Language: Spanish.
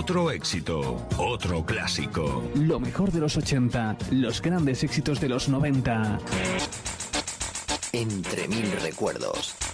Otro éxito, otro clásico. Lo mejor de los 80, los grandes éxitos de los 90. Entre mil recuerdos.